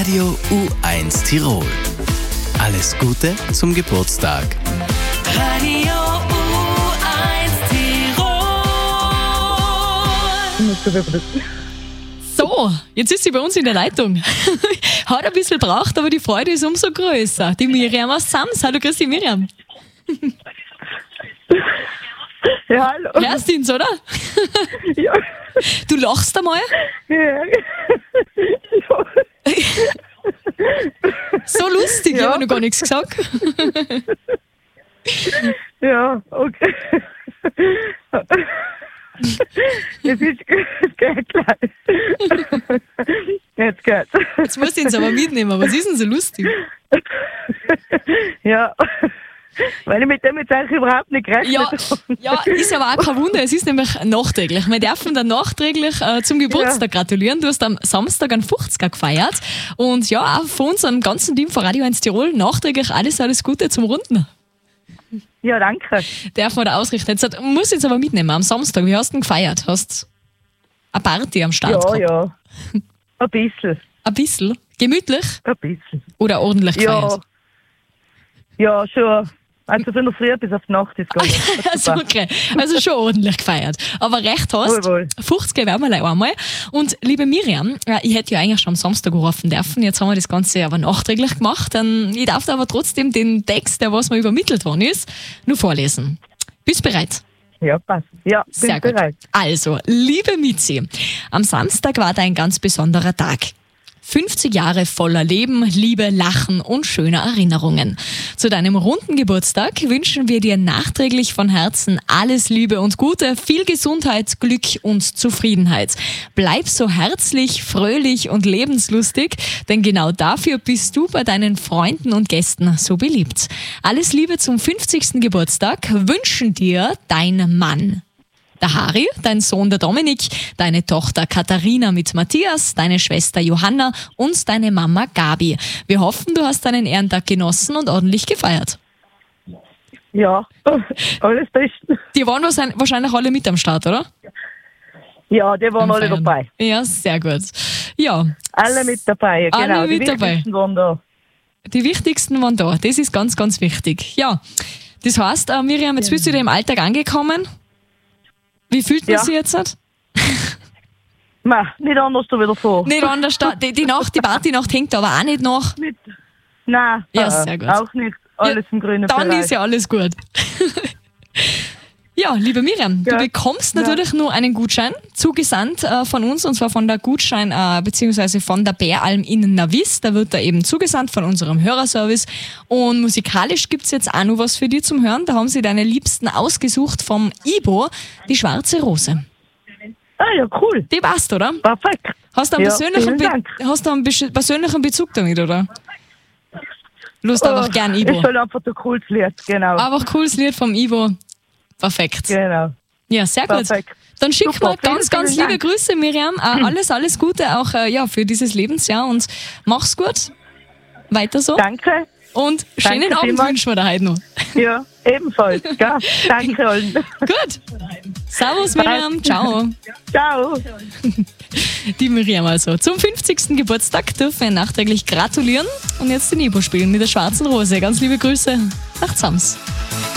Radio U1 Tirol. Alles Gute zum Geburtstag. Radio U1 Tirol. So, jetzt ist sie bei uns in der Leitung. Hat ein bisschen gebraucht, aber die Freude ist umso größer. Die Miriam aus Sams. Hallo, grüß dich, Miriam. Ja, hallo. Hörst du uns, oder? Ja. Du lachst einmal? Ja. So lustig, ich Ja. habe noch gar nichts gesagt. Ja, okay. Es geht gleich. Jetzt geht's. Jetzt musst du ihn aber mitnehmen. Was ist denn so lustig? Ja. Weil ich mit dem jetzt eigentlich überhaupt nicht gerechnet Ja, habe. ja, ist aber auch kein Wunder. Es ist nämlich nachträglich. Wir dürfen dann nachträglich zum Geburtstag gratulieren. Du hast am Samstag einen 50er gefeiert. Und ja, auch von unserem ganzen Team von Radio 1 Tirol nachträglich alles Gute zum Runden. Ja, danke. Darf man da ausrichten. Jetzt muss ich jetzt aber mitnehmen. Am Samstag, wie hast du denn gefeiert? Hast eine Party am Start gehabt? Ja. Ein bisschen. Ein bisschen? Gemütlich? Ein bisschen. Oder ordentlich gefeiert? Ja, schon. Also von der Früh bis auf die Nacht ist gegangen. Also, okay. Also schon ordentlich gefeiert. Aber recht hast, Wohl. 50 werden wir gleich einmal. Und liebe Miriam, ich hätte ja eigentlich schon am Samstag rufen dürfen. Jetzt haben wir das Ganze aber nachträglich gemacht. Ich darf aber trotzdem den Text, der was mir übermittelt worden ist, nur vorlesen. Bist du bereit? Ja, passt. Ja, bin Sehr gut. bereit. Also, liebe Mitzi, am Samstag war ein ganz besonderer Tag. 50 Jahre voller Leben, Liebe, Lachen und schöner Erinnerungen. Zu deinem runden Geburtstag wünschen wir dir nachträglich von Herzen alles Liebe und Gute, viel Gesundheit, Glück und Zufriedenheit. Bleib so herzlich, fröhlich und lebenslustig, denn genau dafür bist du bei deinen Freunden und Gästen so beliebt. Alles Liebe zum 50. Geburtstag wünschen dir dein Mann. Der Harry, dein Sohn der Dominik, deine Tochter Katharina mit Matthias, deine Schwester Johanna und deine Mama Gabi. Wir hoffen, du hast deinen Ehrentag genossen und ordentlich gefeiert. Ja, alles Beste. Die waren wahrscheinlich alle mit am Start, oder? Ja, die waren alle Feiern. dabei. Ja, sehr gut. Ja, Alle mit dabei, ja, genau. Alle mit Die dabei. Wichtigsten waren da. die wichtigsten waren da. Das ist ganz, ganz wichtig. Ja, das heißt, Miriam, jetzt bist du wieder im Alltag angekommen. Wie fühlt man Ja. sich jetzt? Nicht anders da wieder vor. Nicht anders. Die Partynacht hängt aber auch nicht nach. Nein, Ja, sehr gut. auch nicht. Alles im grünen Dann Bereich. ist ja alles gut. Ja, liebe Miriam, du Ja. bekommst natürlich nur einen Gutschein zugesandt von uns, und zwar von der Gutschein beziehungsweise von der Bäralm in Navis. Da wird da eben zugesandt von unserem Hörerservice. Und musikalisch gibt's jetzt auch noch was für dich zum Hören. Da haben sie deine Liebsten ausgesucht vom Ibo, die Schwarze Rose. Ah ja, cool. Die passt, oder? Perfekt. Hast du einen, Ja, persönlichen, vielen Dank. hast du einen persönlichen Bezug damit, oder? Lust einfach gern Ibo. Ist halt einfach ein cooles Lied, genau. Einfach cooles Lied vom Ibo. Perfekt. Genau. Ja, sehr gut. Perfekt. Dann schick Super, mal ganz, vielen ganz Dank. liebe Grüße, Miriam. Alles Gute auch für dieses Lebensjahr und mach's gut. Weiter so. Danke. Und schönen Danke Abend vielmals. wünschen wir dir heute noch. Ja, ebenfalls. Gell? Danke allen. Gut. Servus, Miriam. Ciao. Ciao. Die Miriam also. Zum 50. Geburtstag dürfen wir nachträglich gratulieren und jetzt den Ibo spielen mit der Schwarzen Rose. Ganz liebe Grüße nach Zams.